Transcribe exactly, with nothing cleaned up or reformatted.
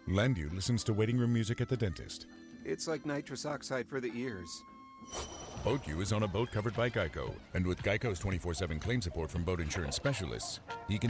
Landu listens to waiting room music at the dentist. It's like nitrous oxide for the ears. BoatU is on a boat covered by Geico. And with Geico's twenty-four seven claim support from boat insurance specialists, he can